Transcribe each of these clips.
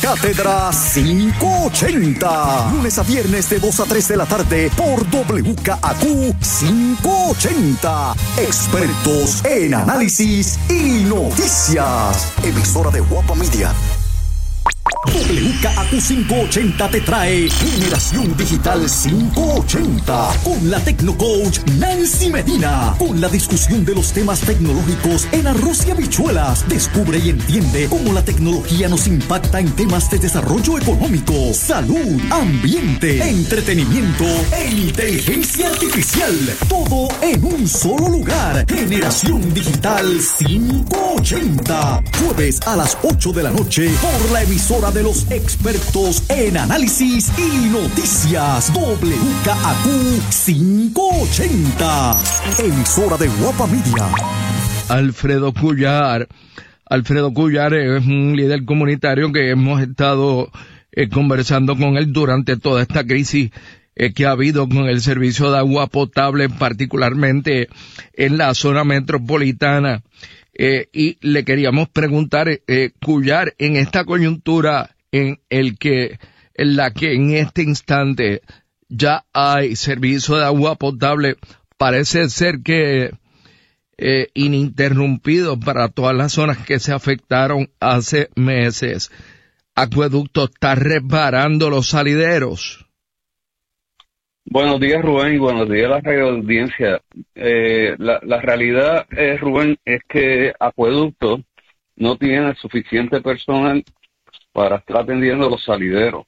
Cátedra 580. Lunes a viernes de 2 a 3 de la tarde por WKAQ 580. Expertos en análisis y noticias. Emisora de Guapa Media. WKAQ 580 te trae Generación Digital 580 con la Tecnocoach Nancy Medina, con la discusión de los temas tecnológicos en arroz y habichuelas. Descubre y entiende cómo la tecnología nos impacta en temas de desarrollo económico, salud, ambiente, entretenimiento e inteligencia artificial. Todo en un solo lugar. Generación Digital 580. Jueves a las 8 de la noche por la emisora de los expertos en análisis y noticias. WKAQ 580. Emisora de Guapa Media. Alfredo Cuyar es un líder comunitario que hemos estado conversando con él durante toda esta crisis que ha habido con el servicio de agua potable, particularmente en la zona metropolitana. Y le queríamos preguntar, Cuyar, en esta coyuntura en la que en este instante ya hay servicio de agua potable, parece ser que ininterrumpido para todas las zonas que se afectaron hace meses. Acueducto está reparando los salideros. Buenos días, Rubén, y buenos días a la radio audiencia. La realidad, Rubén, es que Acueducto no tiene suficiente personal para estar atendiendo los salideros.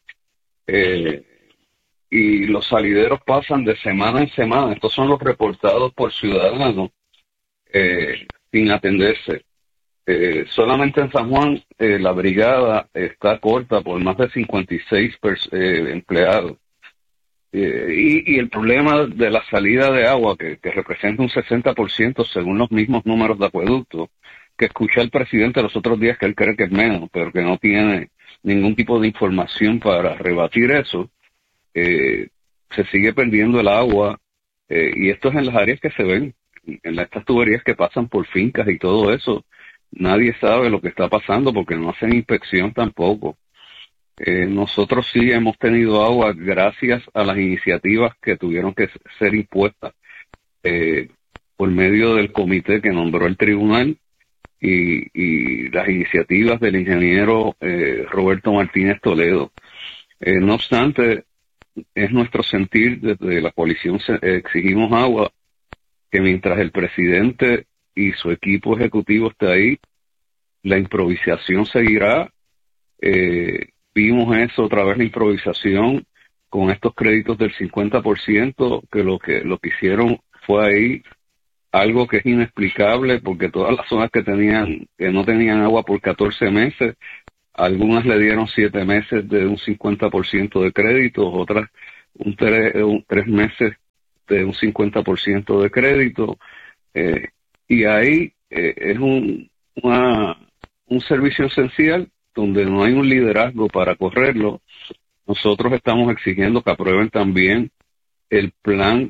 Y los salideros pasan de semana en semana. Estos son los reportados por ciudadanos sin atenderse. Solamente en San Juan la brigada está corta por más de 56 empleados. Y el problema de la salida de agua, que representa un 60% según los mismos números de Acueducto, que escuché al presidente los otros días que él cree que es menos, pero que no tiene ningún tipo de información para rebatir eso, se sigue perdiendo el agua, y esto es en las áreas que se ven, en estas tuberías que pasan por fincas y todo eso. Nadie sabe lo que está pasando porque no hacen inspección tampoco. Nosotros sí hemos tenido agua gracias a las iniciativas que tuvieron que ser impuestas por medio del comité que nombró el tribunal y las iniciativas del ingeniero Roberto Martínez Toledo. No obstante, es nuestro sentir desde la coalición Exigimos Agua que mientras el presidente y su equipo ejecutivo esté ahí, la improvisación seguirá. Vimos eso otra vez, la improvisación con estos créditos del 50%, que lo que hicieron fue ahí algo que es inexplicable, porque todas las zonas que no tenían agua por 14 meses, algunas le dieron 7 meses de un 50% de créditos, otras 3 meses de un 50% de crédito, y ahí es un servicio esencial donde no hay un liderazgo para correrlo. Nosotros estamos exigiendo que aprueben también el plan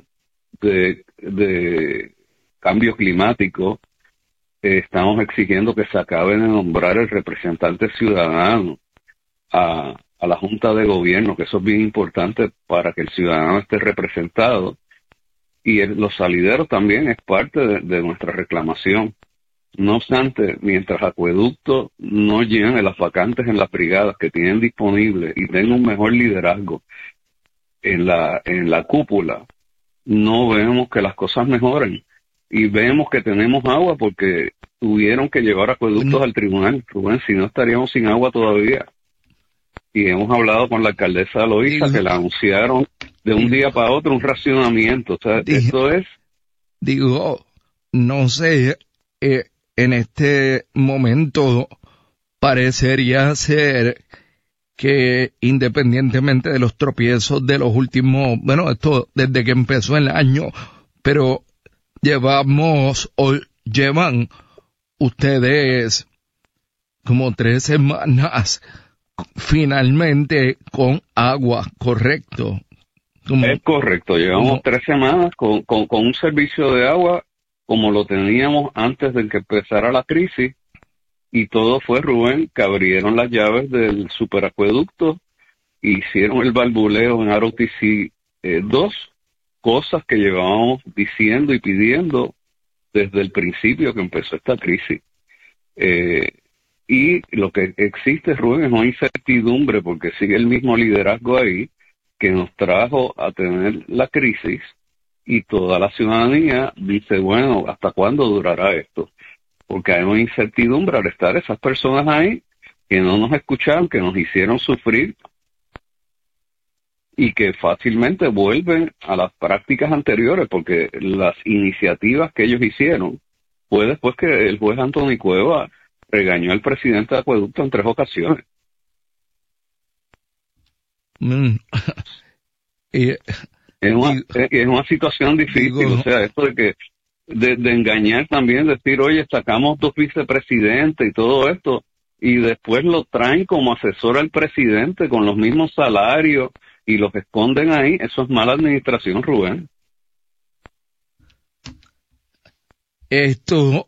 de cambio climático. Estamos exigiendo que se acabe de nombrar el representante ciudadano a la Junta de Gobierno, que eso es bien importante para que el ciudadano esté representado. Y los salideros también es parte de nuestra reclamación. No obstante, mientras Acueducto no llene las vacantes en las brigadas que tienen disponibles y tenga un mejor liderazgo en la cúpula, no vemos que las cosas mejoren. Y vemos que tenemos agua porque tuvieron que llevar acueductos al tribunal, Rubén, si no estaríamos sin agua todavía. Y hemos hablado con la alcaldesa Loíza, que la anunciaron de un día para otro un racionamiento. O sea, esto es... no sé... en este momento parecería ser que independientemente de los tropiezos de los últimos, esto desde que empezó el año, pero llevan ustedes como 3 semanas finalmente con agua, ¿correcto? Es correcto, llevamos 3 semanas con un servicio de agua como lo teníamos antes de que empezara la crisis, Y todo fue, Rubén, que abrieron las llaves del superacueducto, hicieron el balbuleo en ROTC 2, cosas que llevábamos diciendo y pidiendo desde el principio que empezó esta crisis. Y lo que existe, Rubén, es una incertidumbre porque sigue el mismo liderazgo ahí que nos trajo a tener la crisis, y toda la ciudadanía dice, bueno, ¿hasta cuándo durará esto? Porque hay una incertidumbre al estar esas personas ahí que no nos escucharon, que nos hicieron sufrir y que fácilmente vuelven a las prácticas anteriores, porque las iniciativas que ellos hicieron fue después que el juez Anthony Cueva regañó al presidente de Acueducto en 3 ocasiones. Es una situación difícil, o sea, esto de que de engañar también, decir, oye, sacamos 2 vicepresidentes y todo esto, y después lo traen como asesor al presidente con los mismos salarios y los esconden ahí. Eso es mala administración, Rubén. Esto,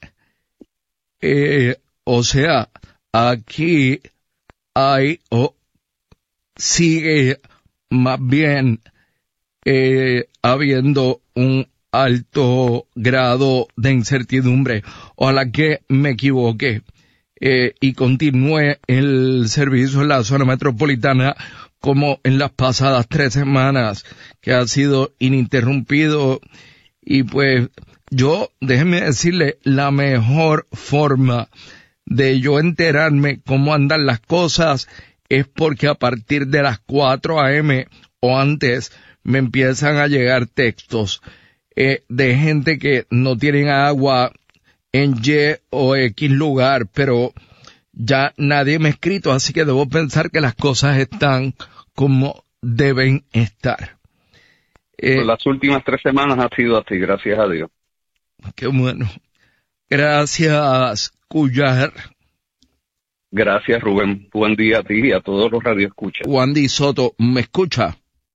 o sea, aquí hay, sigue más bien habiendo un alto grado de incertidumbre. Ojalá que me equivoque y continúe el servicio en la zona metropolitana como en las pasadas 3 semanas, que ha sido ininterrumpido. Y pues déjeme decirle, la mejor forma de yo enterarme cómo andan las cosas es porque a partir de las 4 a.m. o antes me empiezan a llegar textos de gente que no tienen agua en Y o X lugar, pero ya nadie me ha escrito, así que debo pensar que las cosas están como deben estar. Pues las últimas 3 semanas ha sido así, gracias a Dios. Qué bueno. Gracias, Cuyar. Gracias, Rubén. Buen día a ti y a todos los radioescuchas. Juan Di Soto, ¿me escucha?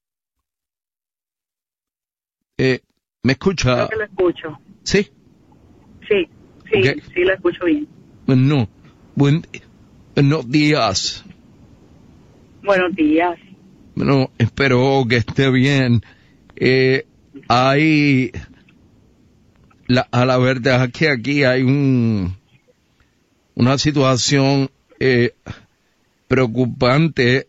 ¿Me escucha? Creo que lo escucho. ¿Sí? Sí, Okay. Sí, lo escucho bien. No. Buenos días. Buenos días. Bueno, espero que esté bien. Hay, a la verdad que aquí hay una situación preocupante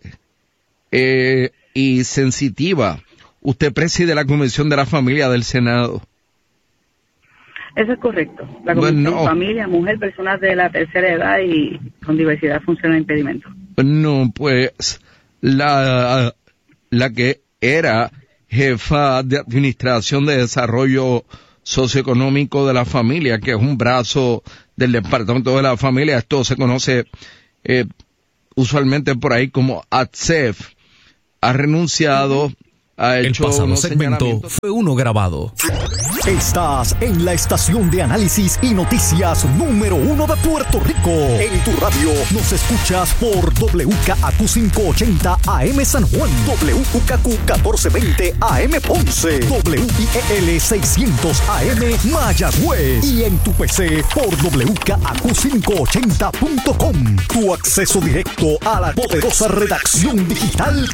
y sensitiva. Usted preside la Comisión de la Familia del Senado. Eso es correcto. La Comisión Familia, Mujer, Personas de la Tercera Edad y con diversidad funcional e impedimentos. No, pues la que era jefa de Administración de Desarrollo Socioeconómico de la Familia, que es un brazo del Departamento de la Familia, esto se conoce usualmente por ahí como ATSEF, ha renunciado. El pasado segmento fue uno grabado. Estás en la estación de análisis y noticias número 1 de Puerto Rico. En tu radio nos escuchas por WKAQ 580 AM San Juan, WKAQ 1420 AM Ponce, WIEL 600 AM Mayagüez y en tu PC por WKAQ580.com. Tu acceso directo a la poderosa redacción digital